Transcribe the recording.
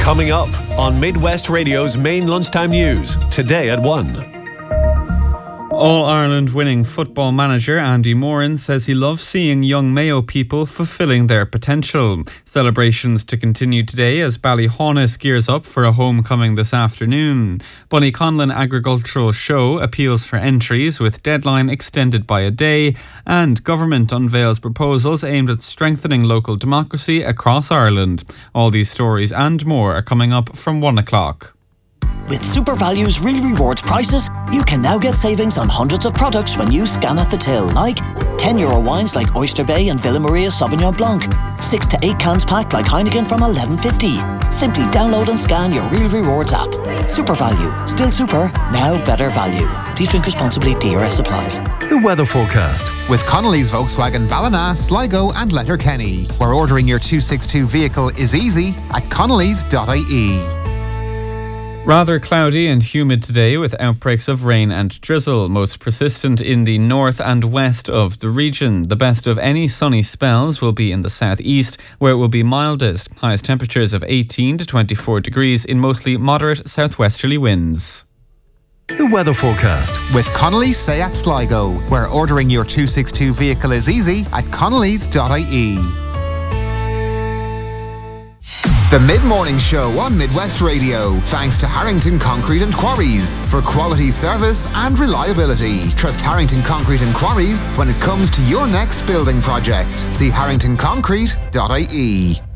Coming up on Midwest Radio's main lunchtime news, today at 1. All-Ireland winning football manager Andy Moran says he loves seeing young Mayo people fulfilling their potential. Celebrations to continue today as Ballyhaunis gears up for a homecoming this afternoon. Bunnyconlin Agricultural Show appeals for entries with deadline extended by a day, and government unveils proposals aimed at strengthening local democracy across Ireland. All these stories and more are coming up from 1 o'clock. With SuperValue's Real Rewards prices, you can now get savings on hundreds of products when you scan at the till, like €10 wines like Oyster Bay and Villa Maria Sauvignon Blanc, 6 to 8 cans packed like Heineken from $11.50. Simply download and scan your Real Rewards app. SuperValue, still super, now better value. Please drink responsibly, DRS applies. The weather forecast. With Connolly's Volkswagen Ballina, Sligo and Letterkenny, where ordering your 262 vehicle is easy at connellys.ie. Rather cloudy and humid today with outbreaks of rain and drizzle, most persistent in the north and west of the region. The best of any sunny spells will be in the southeast, where it will be mildest. Highest temperatures of 18 to 24 degrees in mostly moderate southwesterly winds. The weather forecast. With Connolly's Seat Sligo, where ordering your 262 vehicle is easy at connellys.ie. The Mid-Morning Show on Midwest Radio, thanks to Harrington Concrete and Quarries. For quality service and reliability, trust Harrington Concrete and Quarries when it comes to your next building project. See harringtonconcrete.ie.